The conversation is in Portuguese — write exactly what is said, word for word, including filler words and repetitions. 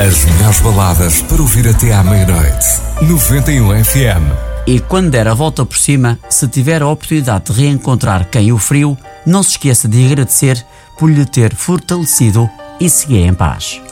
As melhores baladas para ouvir até à meia-noite. noventa e um F M. E quando der a volta por cima, se tiver a oportunidade de reencontrar quem o feriu, não se esqueça de agradecer por lhe ter fortalecido e seguir em paz.